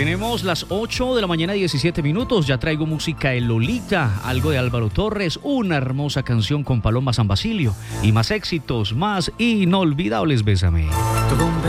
Tenemos las 8 de la mañana, 17 minutos. Ya traigo música de Lolita, algo de Álvaro Torres, una hermosa canción con Paloma San Basilio y más éxitos, más inolvidables. Bésame.